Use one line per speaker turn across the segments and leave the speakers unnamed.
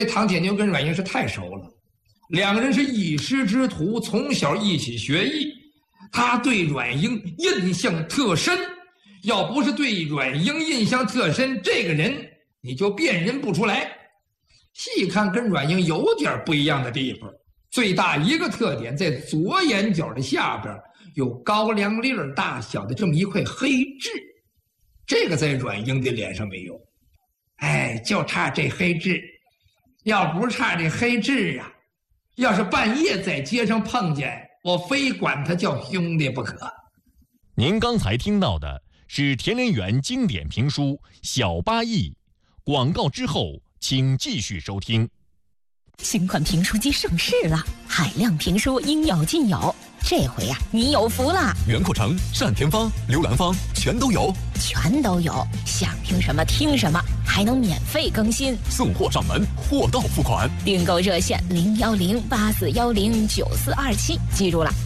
唐铁牛跟阮英是太熟了，两个人是一师之徒，从小一起学艺。他对阮英印象特深，要不是对阮英印象特深，这个人你就辨认不出来。细看跟阮英有点不一样的地方，最大一个特点在左眼角的下边有高粱粒儿大小的这么一块黑痣，这个在阮英的脸上没有。哎，就差这黑痣。要不差这黑痣啊，要是半夜在街上碰见，我非管他叫兄弟不可。
您刚才听到的是田连元经典评书《小八义》，广告之后请继续收听。
新款评书机上市了，海量评书应有尽有。这回呀，你有福了！
袁阔成、单田芳、刘兰芳全都有，
想听什么听什么，还能免费更新，
送货上门，货到付款。
订购热线01084109427，记住了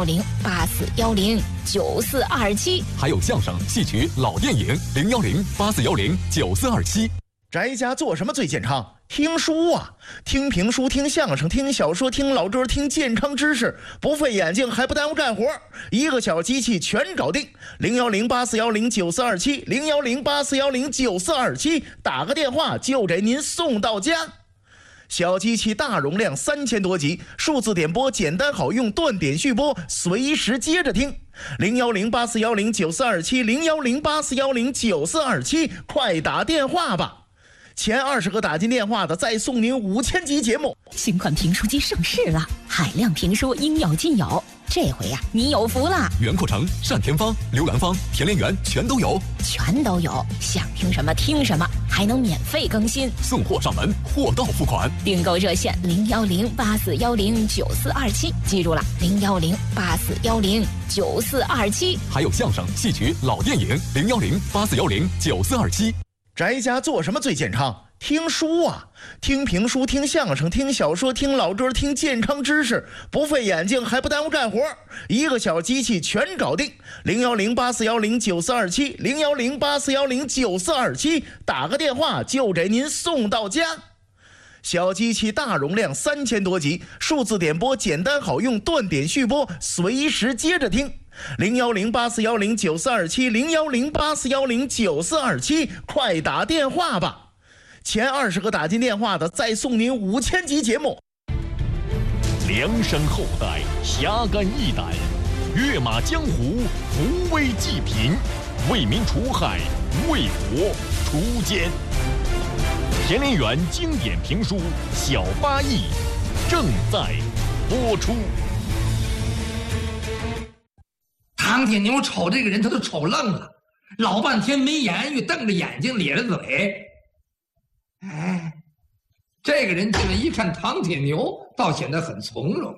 ，01084109427。
还有相声、戏曲、老电影，01084109427。
宅家做什么最健康？听书啊，听评书，听相声，听小说，听老歌，听健康知识，不费眼睛还不耽误干活，一个小机器全搞定。01084109427 01084109427，打个电话就给您送到家。小机器大容量3000多集，数字点播简单好用，断点续播，随时接着听。01084109427 01084109427，快打电话吧。前20个打进电话的再送您5000集节目。
新款评书机上市了，海量评书应有尽有。这回呀，你有福了！
袁阔成、单田芳、刘兰芳、田连元全都有，
想听什么听什么，还能免费更新，
送货上门，货到付款。
订购热线01084109427，记住了，01084109427。
还有相声、戏曲、老电影，01084109427。
宅家做什么最健康？听书啊，听评书，听相声，听小说，听老歌，听健康知识，不费眼睛还不耽误干活，一个小机器全搞定。01084109427 01084109427，打个电话就给您送到家。小机器大容量3000多集，数字点播简单好用，断点续播，随时接着听。01084109427 01084109427，快打电话吧。前20个打进电话的再送您5000集节目。
量身厚待，侠肝义胆，跃马江湖，扶危济贫，为民除害，为国除奸。田连元经典评书《小八义》正在播出。
唐铁牛瞅这个人，他都瞅愣了，老半天没言语，瞪着眼睛，咧着嘴。哎，这个人进来一看唐铁牛，倒显得很从容。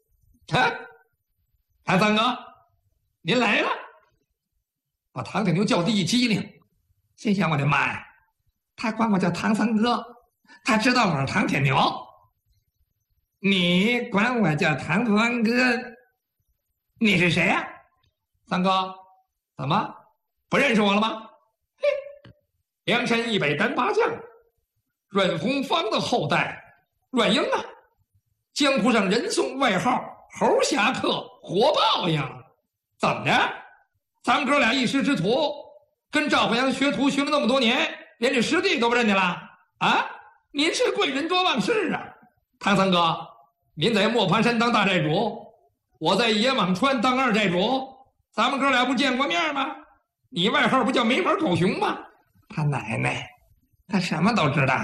唐三哥，您来了！把唐铁牛叫地一激灵，心想：我的妈呀，他管我叫唐三哥，他知道我是唐铁牛。你管我叫唐三哥，你是谁呀？三哥，怎么不认识我了吗？嘿，梁山一北单八将，阮红芳的后代阮英啊，江湖上人送外号猴侠客、活豹呀。怎么的？咱们哥俩一师之徒，跟赵怀阳学徒学了那么多年，连这师弟都不认得了啊？您是贵人多忘事啊！唐三哥，您在磨盘山当大寨主，我在野蟒川当二寨主。咱们哥俩不见过面吗？你外号不叫没门狗熊吗？他奶奶，他什么都知道。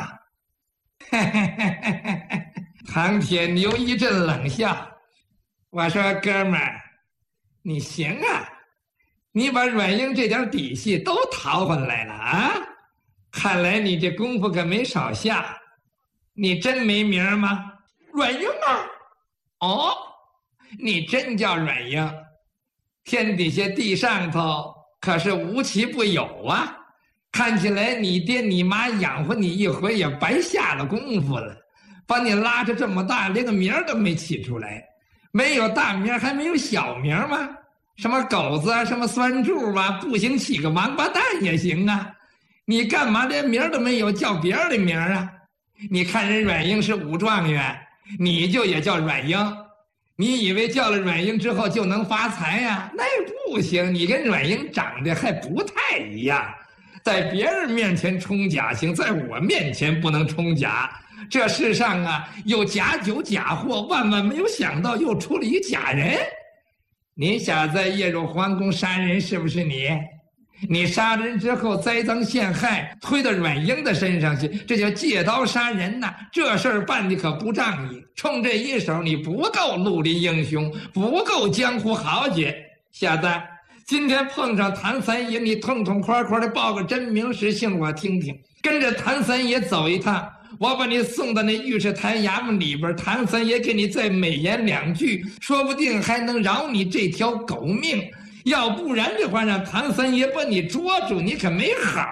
唐铁牛一阵冷笑，我说哥们儿，你行啊，你把阮英这点底细都淘回来了啊！看来你这功夫可没少下。你真没名吗？阮英啊！哦，你真叫阮英？天底下地上头可是无奇不有啊！看起来你爹你妈养活你一回也白下了功夫了，把你拉着这么大，连个名都没起出来。没有大名还没有小名吗？什么狗子啊，什么酸柱啊，不行起个王八蛋也行啊！你干嘛连名都没有，叫别人的名啊？ 你看人阮英是武状元，你就也叫阮英，你以为叫了阮英之后就能发财呀？那不行，你跟阮英长得还不太一样，在别人面前充假行，在我面前不能充假。这世上啊，有假酒假货，万万没有想到又出了一假人。你小子夜入皇宫杀人，是不是你？你杀人之后栽赃陷害，推到阮英的身上去，这叫借刀杀人呐！这事儿办的可不仗义，冲这一手你不够绿林英雄，不够江湖豪杰。小子，今天碰上谭三爷，你痛痛快快的报个真名实姓我听听，跟着谭三爷走一趟，我把你送到那御史台衙门里边，谭三爷给你再美言两句，说不定还能饶你这条狗命。要不然的话，让谭三爷把你捉住，你可没好。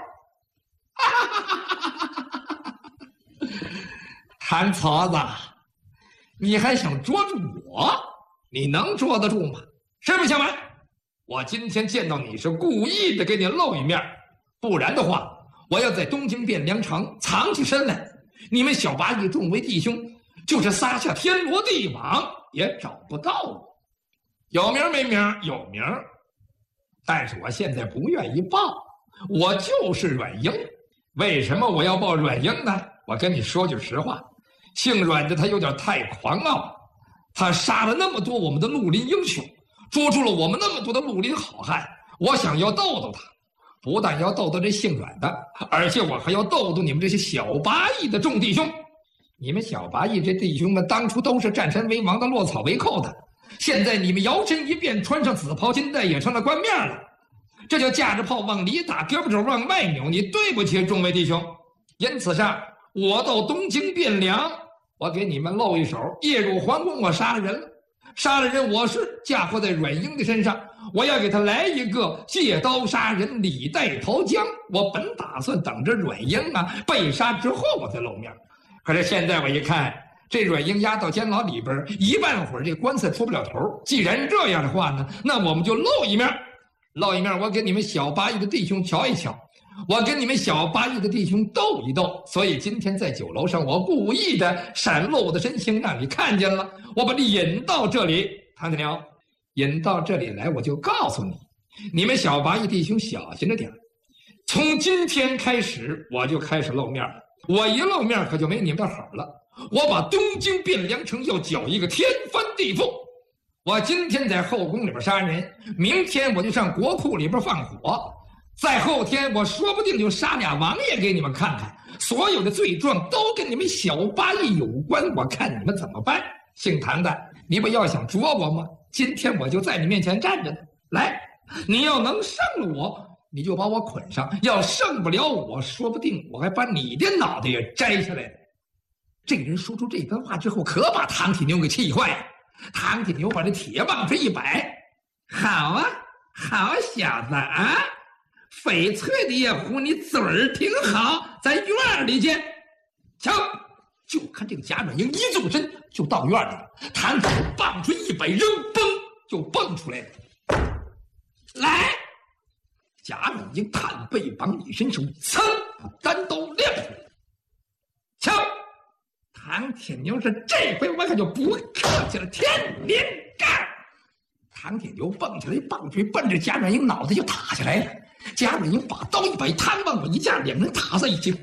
谭矬子，你还想捉住我？你能捉得住吗？实不相瞒，我今天见到你是故意的给你露一面，不然的话，我要在东京汴梁城藏起身来，你们小八义众位弟兄就是撒下天罗地网也找不到我。有名没名？有名，但是我现在不愿意报，我就是阮英。为什么我要报阮英呢？我跟你说句实话，姓阮的他有点太狂傲，他杀了那么多我们的绿林英雄，捉住了我们那么多的绿林好汉，我想要逗逗他，不但要逗逗这姓阮的，而且我还要逗逗你们这些小八义的众弟兄。你们小八义这弟兄们当初都是占山为王的，落草为寇的，现在你们摇身一变，穿上紫袍金带，也成了官面了，这叫架着炮往里打，胳膊肘往外扭，你对不起众位弟兄。因此上，我到东京汴梁，我给你们露一手，夜入皇宫，我杀了人了。杀了人，我是嫁祸在阮英的身上，我要给他来一个借刀杀人，李代桃僵。我本打算等着阮英啊被杀之后我再露面，可是现在我一看，这阮英押到监牢里边，一半会儿这官司出不了头。既然这样的话呢，那我们就露一面，露一面，我给你们小八义的弟兄瞧一瞧，我跟你们小八义的弟兄斗一斗。所以今天在酒楼上，我故意的闪露我的身形，让你看见了，我把你引到这里。唐铁牛，引到这里来，我就告诉你，你们小八义弟兄小心着点，从今天开始我就开始露面了。我一露面可就没你们的好了，我把东京汴梁城要搅一个天翻地覆。我今天在后宫里边杀人，明天我就上国库里边放火，再后天我说不定就杀俩王爷给你们看看。所有的罪状都跟你们小八义有关，我看你们怎么办。姓谭的，你不要想捉我吗？今天我就在你面前站着呢，来，你要能胜了我，你就把我捆上；要胜不了我，说不定我还把你的脑袋也摘下来。这个人说出这番话之后，可把唐铁牛给气坏了。唐铁牛把这铁棒子一摆，好啊，好小子啊，翡翠的夜壶，你嘴儿挺好，咱院里见。瞧，就看这个贾阮英一纵身就到院里了，唐铁牛棒槌一摆，扔，嘣就蹦出来了。来，贾阮英探背往你身上噌，把单刀亮出来。瞧，唐铁牛是这回我可就不客气了，天灵盖！唐铁牛蹦起来，棒槌奔着贾阮英脑袋就打下来了。贾阮英把刀一摆，摊往我一架，两人打在一起，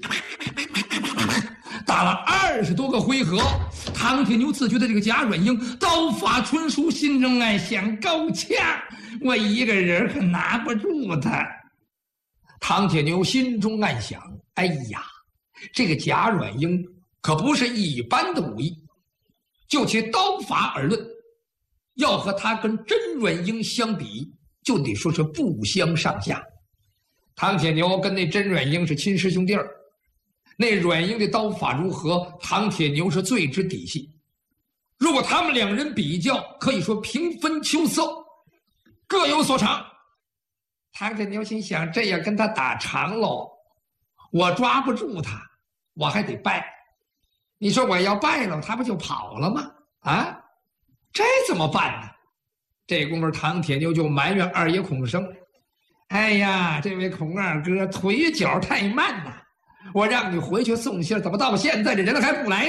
打了20多个回合。唐铁牛自觉得这个贾阮英刀法纯熟，心中暗想：够呛，我一个人可拿不住他。唐铁牛心中暗想：哎呀，这个贾阮英可不是一般的武艺，就其刀法而论，要和他跟真阮英相比，就得说是不相上下。唐铁牛跟那真阮英是亲师兄弟儿，那阮英的刀法如何，唐铁牛是最知底细。如果他们两人比较，可以说平分秋色，各有所长。唐铁牛心想，这样跟他打长喽，我抓不住他，我还得败。你说我要败了，他不就跑了吗？啊，这怎么办呢？这功夫唐铁牛就埋怨二爷孔生：哎呀，这位孔二哥腿脚太慢呐， 我让你回去送信，怎么到现在这人还不来